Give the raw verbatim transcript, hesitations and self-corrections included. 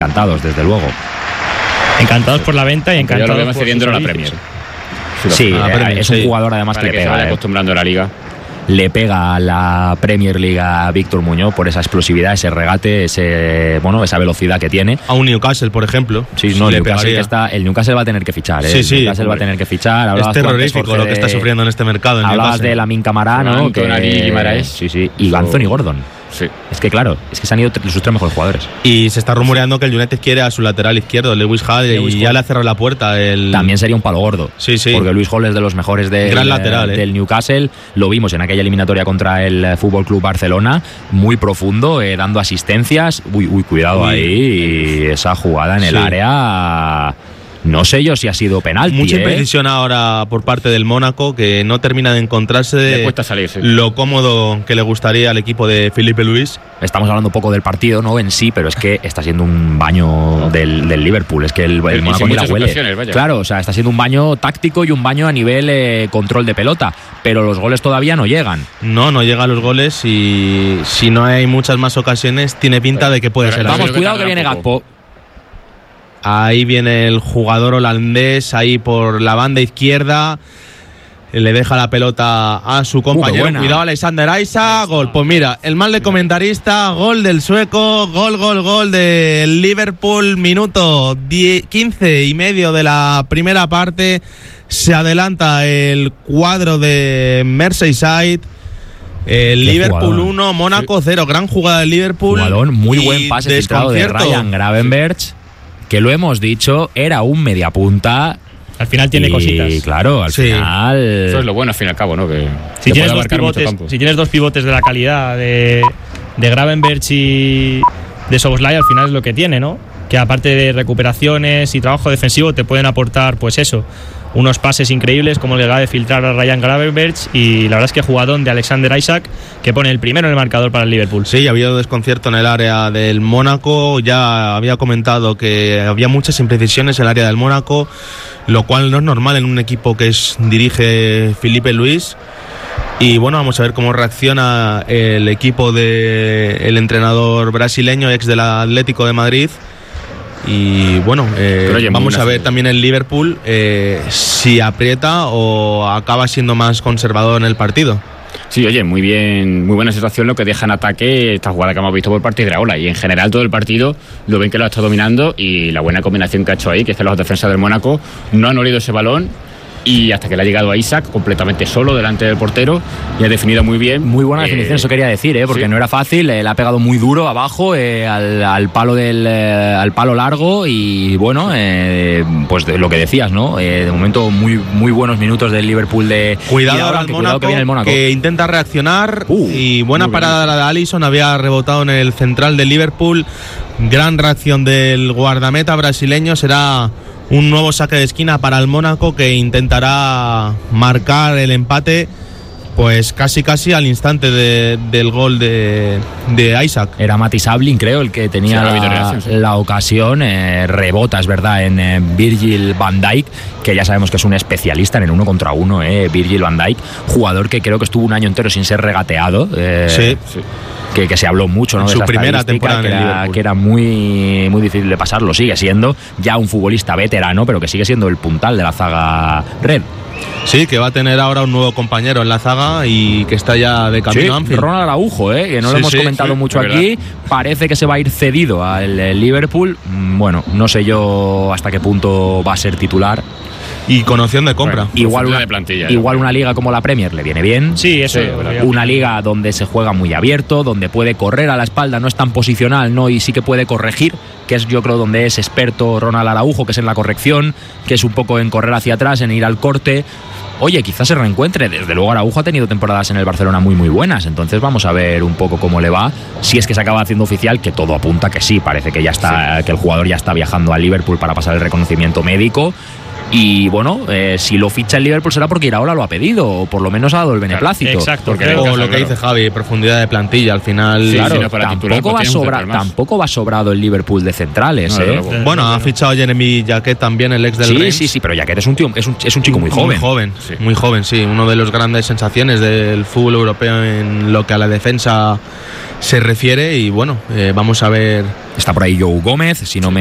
encantados, desde luego. Encantados por la venta y encantados yo lo vemos por cediendo a la servicios. Premier. Sí, la Premier, es un sí. jugador además Para que le que se pega. vaya eh. acostumbrando a la liga. Le pega a la Premier League a Víctor Muñoz por esa explosividad, ese regate, ese bueno, esa velocidad que tiene. A un Newcastle, por ejemplo. Sí, no, el le Newcastle, pegaría. que está, el Newcastle va a tener que fichar. ¿eh? Sí, sí, el Newcastle va a hombre. tener que fichar. Hablabas Es tú antes, terrorífico Jorge, lo que está de- sufriendo en este mercado. En Hablabas Newcastle. de Lamin Camara, ¿no? Anthony Que- y Guimaraes. Sí, sí. Y So- Anthony Gordon. Sí. Es que claro, es que se han ido sus tres mejores jugadores. Y se está rumoreando que el United quiere a su lateral izquierdo, Lewis Hall, Lewis y Hall. ya le ha cerrado la puerta. El... También sería un palo gordo. Sí, sí. Porque Luis Hall es de los mejores del, Gran lateral, ¿eh? del Newcastle. Lo vimos en aquella eliminatoria contra el F C Barcelona. Muy profundo, eh, dando asistencias. Uy, uy, cuidado Uy. ahí. Esa jugada en el Sí. área. No sé yo si ha sido penalti. Mucha ¿eh? imprecisión ahora por parte del Mónaco, que no termina de encontrarse Le cuesta salir, sí. lo cómodo que le gustaría al equipo de Felipe Luis. Estamos hablando un poco del partido, ¿no? En sí, pero es que está siendo un baño del, del Liverpool. Es que el, el Y Mónaco sin ni la muchas huele. ocasiones, vaya. Claro, o sea, está siendo un baño táctico y un baño a nivel eh, control de pelota. Pero los goles todavía no llegan. No, no llega a los goles y si no hay muchas más ocasiones, tiene pinta de que puede Pero ser Vamos, así. Vamos, creo que cuidado que tardará viene un poco. Gakpo. Ahí viene el jugador holandés, ahí por la banda izquierda. Le deja la pelota a su compañero. buena. Cuidado, Alexander Isak. Gol. Pues mira, el mal de comentarista. Gol del sueco. Gol, gol, gol del Liverpool. Minuto diez, quince y medio de la primera parte. Se adelanta el cuadro de Merseyside. El Qué Liverpool jugador. uno, Mónaco cero. Gran jugada del Liverpool. Jugador, muy Y buen pase filtrado de desconcierto. Ryan Gravenberch, que lo hemos dicho, era un mediapunta. Al final tiene y, cositas. claro, al Sí. final. Eso es lo bueno, al fin y al cabo, ¿no? Que, Si que tienes, puede dos abarcar mucho pivotes, campo. si tienes dos pivotes de la calidad de, de Gravenberch y de Szoboszlai, al final es lo que tiene, ¿no? Que aparte de recuperaciones y trabajo defensivo te pueden aportar, pues eso, unos pases increíbles como el que acaba de filtrar a Ryan Gravenberch, y la verdad es que jugadón de Alexander Isak, que pone el primero en el marcador para el Liverpool. Sí, había un desconcierto en el área del Mónaco. Ya había comentado que había muchas imprecisiones en el área del Mónaco, lo cual no es normal en un equipo que es, dirige Felipe Luis. Y bueno, vamos a ver cómo reacciona el equipo del entrenador brasileño, ex del Atlético de Madrid. Y bueno, eh, Pero, oye, muy vamos a buena ver serie. también el Liverpool eh, si aprieta o acaba siendo más conservador en el partido. Sí, oye, muy bien, muy buena situación lo que deja en ataque esta jugada que hemos visto por parte de Iraola, y en general todo el partido lo ven que lo ha estado dominando, y la buena combinación que ha hecho ahí, que es que los defensas del Mónaco no han olido ese balón, y hasta que le ha llegado a Isak completamente solo delante del portero y ha definido muy bien. Muy buena Eh, definición, eso quería decir, ¿eh? Porque sí. no era fácil, eh, le ha pegado muy duro abajo eh, al, al palo del eh, al palo largo, y bueno, eh, pues de lo que decías, ¿no? Eh, de momento muy muy buenos minutos del Liverpool de Cuidado y ahora ahora el que, Mónaco, cuidado que viene el Mónaco. que intenta reaccionar. Uh, y buena muy bien. parada la de Alisson, había rebotado en el central del Liverpool. Gran reacción del guardameta brasileño. Será un nuevo saque de esquina para el Mónaco, que intentará marcar el empate, pues casi casi al instante de- del gol de, de Isak. Era Mati Sablin, creo, el que tenía Sí, la la, victoria, sí, sí. la ocasión. Eh, rebota, es verdad, en eh, Virgil van Dijk, que ya sabemos que es un especialista en el uno contra uno. Eh, Virgil van Dijk, jugador que creo que estuvo un año entero sin ser regateado. eh, Sí. Sí. Que, que se habló mucho, ¿no? En de su esa primera estadística, temporada que en el era, Liverpool. que era muy, muy difícil de pasar, lo sigue siendo. Ya un futbolista veterano, pero que sigue siendo el puntal de la zaga red. Sí, que va a tener ahora un nuevo compañero en la zaga y que está ya de camino a Sí, Anfield. Ronald Araujo, ¿eh? Que no Sí, lo hemos sí, comentado sí, mucho es aquí. Parece que se va a ir cedido al eh, Liverpool. Mm, Bueno, no sé yo hasta qué punto va a ser titular. Y con opción de compra. Bueno, Igual profundidad una, de plantilla, ¿eh? igual una liga como la Premier le viene bien. Sí, eso. Sí, verdad. Una liga donde se juega muy abierto, donde puede correr a la espalda, no es tan posicional, ¿no? Y sí que puede corregir, que es yo creo donde es experto Ronald Araujo, que es en la corrección, que es un poco en correr hacia atrás, en ir al corte. Oye, quizás se reencuentre. Desde luego Araujo ha tenido temporadas en el Barcelona muy muy buenas, entonces vamos a ver un poco cómo le va. Si es que se acaba haciendo oficial, que todo apunta que sí, parece que ya está, que el jugador ya está viajando a Liverpool para pasar el reconocimiento médico. Y bueno, eh, si lo ficha el Liverpool será porque Iraola lo ha pedido, o por lo menos ha dado el beneplácito. Exacto. Porque creo- O Claro, lo que claro. dice Javi, profundidad de plantilla. Al final, Sí, Claro, si no fuera titular, tampoco, pues va tienes un sobra- central más. tampoco va sobrado el Liverpool de centrales, No, ¿eh? desde luego. bueno, ha fichado a Jeremy Jacquet también, el ex del Sí, Reims. sí, sí, pero Jaquet es un tío, es un, es un chico muy joven. Muy joven, Sí. muy joven, sí. Uno de los grandes sensaciones del fútbol europeo en lo que a la defensa se refiere y bueno, eh, vamos a ver. Está por ahí Joe Gómez, si no me